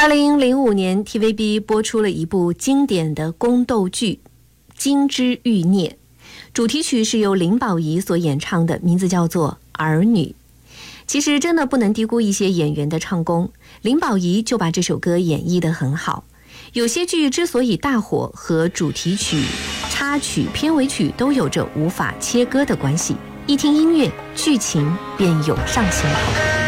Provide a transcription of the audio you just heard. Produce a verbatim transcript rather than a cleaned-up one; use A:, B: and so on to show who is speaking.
A: 二零零五年 T V B 播出了一部经典的宫斗剧《金枝欲孽》，主题曲是由林保怡所演唱的，名字叫做《儿女》。其实真的不能低估一些演员的唱功，林保怡就把这首歌演绎得很好。有些剧之所以大火，和主题曲、插曲、片尾曲都有着无法切割的关系，一听音乐，剧情便涌上心头。